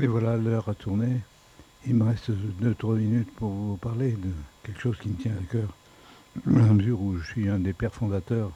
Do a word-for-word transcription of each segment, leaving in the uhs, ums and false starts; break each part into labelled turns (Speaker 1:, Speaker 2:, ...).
Speaker 1: Et voilà, l'heure a tourné. Il me reste deux trois minutes pour vous parler de quelque chose qui me tient à cœur, dans la mesure où je suis un des pères fondateurs.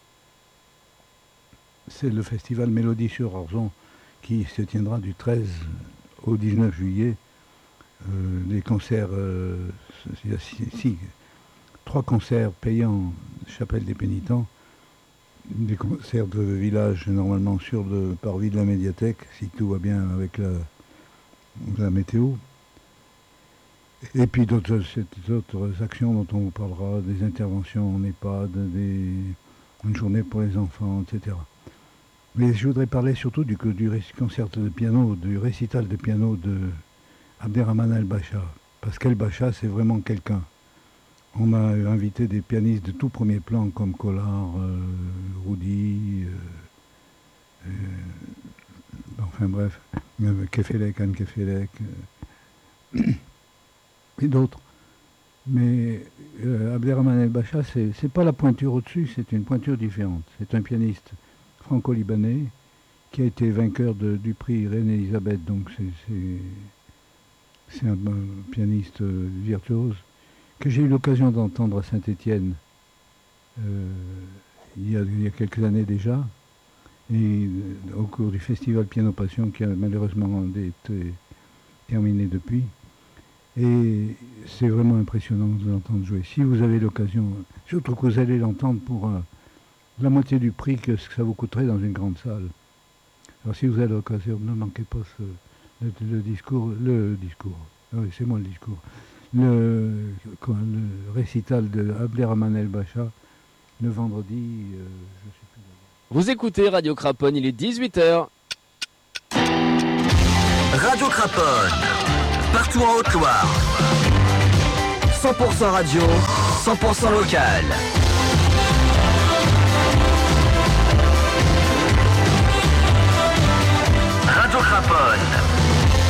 Speaker 1: C'est le festival Mélodie sur Argent qui se tiendra du treize au dix-neuf juillet. Euh, des concerts, euh, il y a six, six, trois concerts payants, Chapelle des Pénitents, des concerts de village normalement sur le parvis de la médiathèque, si tout va bien avec la, la météo. Et puis d'autres, d'autres actions dont on vous parlera, des interventions en EHPAD, des, une journée pour les enfants, et cetera. Mais je voudrais parler surtout du, du concert de piano, du récital de piano de Abderrahmane El-Bacha. Parce qu'El-Bacha, c'est vraiment quelqu'un. On a invité des pianistes de tout premier plan, comme Collard, euh, Roudy, euh, euh, enfin bref, euh, Kefelec, Anne Kefelec, euh, et d'autres. Mais euh, Abderrahmane El-Bacha, c'est, c'est pas la pointure au-dessus, c'est une pointure différente. C'est un pianiste franco-libanais qui a été vainqueur de, du prix Reine-Élisabeth, donc c'est, c'est, c'est un, un pianiste euh, virtuose, que j'ai eu l'occasion d'entendre à Saint-Étienne euh, il, il y a quelques années déjà, et euh, au cours du festival Piano Passion qui a malheureusement été terminé depuis. Et c'est vraiment impressionnant de l'entendre jouer. Si vous avez l'occasion, surtout que vous allez l'entendre pour euh, la moitié du prix que ça vous coûterait dans une grande salle. Alors si vous avez l'occasion, ne manquez pas ce, le, le discours, le discours, ah oui, c'est moi le discours, le, le récital de Abderrahmane El-Bacha, le vendredi, euh, je sais plus.
Speaker 2: Vous écoutez Radio Craponne, il est dix-huit heures.
Speaker 3: Radio Craponne, partout en Haute-Loire. cent pour cent radio, cent pour cent local.